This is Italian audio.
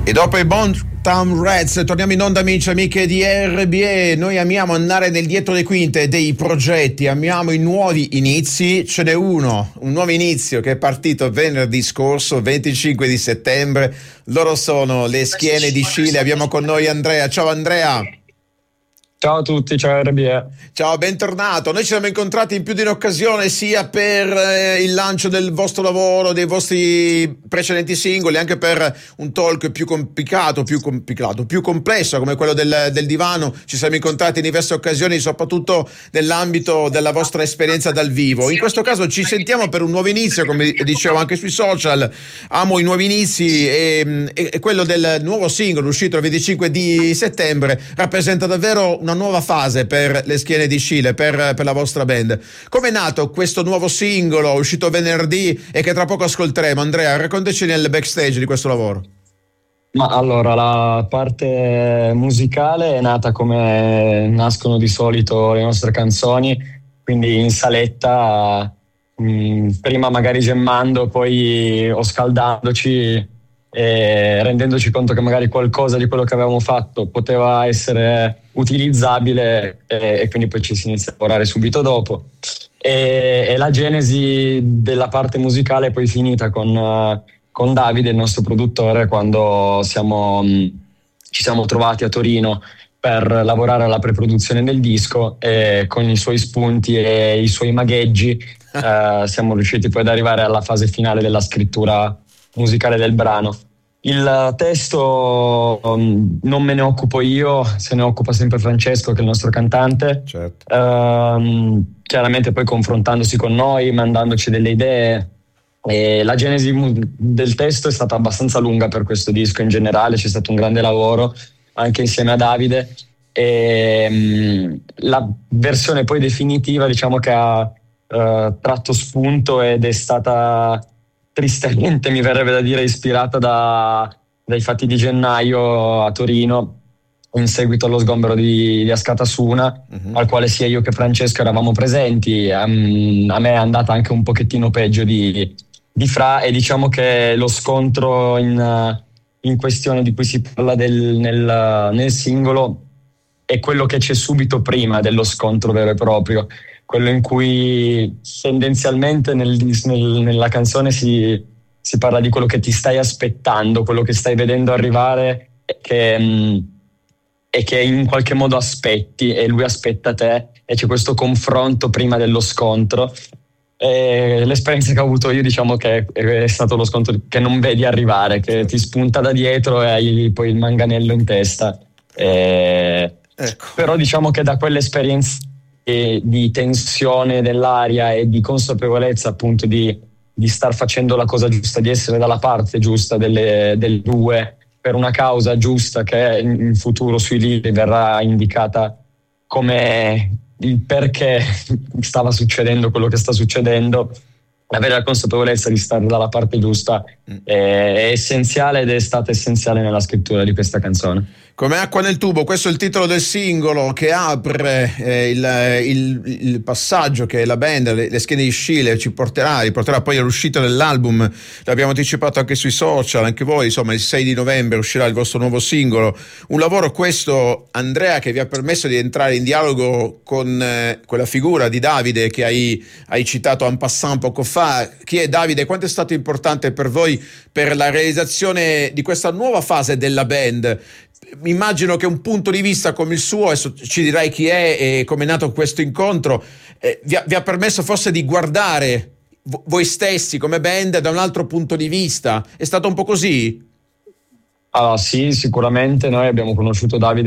E dopo i Boomtown Rats torniamo in onda, amici e amiche di RBE. Noi amiamo andare nel dietro le quinte dei progetti, amiamo i nuovi inizi. Ce n'è un nuovo inizio che è partito venerdì scorso, 25 di settembre. Loro sono le Schiene di Scile. Abbiamo con noi Andrea. Ciao Andrea. Ciao a tutti, ciao RBE. Ciao, bentornato. Noi ci siamo incontrati in più di un'occasione, sia per il lancio del vostro lavoro, dei vostri precedenti singoli, anche per un talk più complicato, più complesso, come quello del divano. Ci siamo incontrati in diverse occasioni, soprattutto nell'ambito della vostra esperienza dal vivo. In questo caso ci sentiamo per un nuovo inizio, come dicevo anche sui social. Amo i nuovi inizi e quello del nuovo singolo uscito il 25 di settembre rappresenta davvero una nuova fase per le Schiene di Scile, per la vostra band. Come è nato questo nuovo singolo uscito venerdì e che tra poco ascolteremo? Andrea, raccontaci nel backstage di questo lavoro. Ma allora, la parte musicale è nata come nascono di solito le nostre canzoni, quindi in saletta, prima magari gemmando, poi o scaldandoci e rendendoci conto che magari qualcosa di quello che avevamo fatto poteva essere utilizzabile, e quindi poi ci si inizia a lavorare subito dopo. E la genesi della parte musicale è poi finita con Davide, il nostro produttore, quando ci siamo trovati a Torino per lavorare alla preproduzione del disco, e con i suoi spunti e i suoi magheggi siamo riusciti poi ad arrivare alla fase finale della scrittura musicale del brano. Il testo non me ne occupo io, se ne occupa sempre Francesco, che è il nostro cantante. Certo. Chiaramente poi confrontandosi con noi, mandandoci delle idee. E la genesi del testo è stata abbastanza lunga per questo disco. In generale c'è stato un grande lavoro anche insieme a Davide, e la versione poi definitiva, diciamo, che ha tratto spunto ed è stata, tristemente mi verrebbe da dire, ispirata dai fatti di gennaio a Torino, in seguito allo sgombero di Askatasuna, al quale sia io che Francesco eravamo presenti. A me è andata anche un pochettino peggio di Fra, e diciamo che lo scontro in questione di cui si parla nel singolo è quello che c'è subito prima dello scontro vero e proprio, quello in cui tendenzialmente nella canzone si parla di quello che ti stai aspettando, quello che stai vedendo arrivare e che in qualche modo aspetti, e lui aspetta te, e c'è questo confronto prima dello scontro. E l'esperienza che ho avuto io, diciamo che è stato lo scontro che non vedi arrivare, che ti spunta da dietro e hai poi il manganello in testa. Ecco. Però diciamo che da quell'esperienza di tensione dell'aria e di consapevolezza, appunto, di star facendo la cosa giusta, di essere dalla parte giusta del due, per una causa giusta che in futuro sui libri verrà indicata come il perché stava succedendo quello che sta succedendo. Avere la consapevolezza di stare dalla parte giusta è essenziale, ed è stata essenziale nella scrittura di questa canzone. Come acqua nel tubo, questo è il titolo del singolo che apre il passaggio che la band, le Schiene di Scile, riporterà poi all'uscita dell'album. L'abbiamo anticipato anche sui social, anche voi, insomma, il 6 di novembre uscirà il vostro nuovo singolo. Un lavoro questo, Andrea, che vi ha permesso di entrare in dialogo con quella figura di Davide che hai citato en passant poco fa. Chi è Davide? Quanto è stato importante per voi per la realizzazione di questa nuova fase della band? Immagino che un punto di vista come il suo, adesso ci dirai chi è e come è nato questo incontro, vi ha permesso forse di guardare voi stessi come band da un altro punto di vista. È stato un po' così? Allora, sì, sicuramente noi abbiamo conosciuto Davide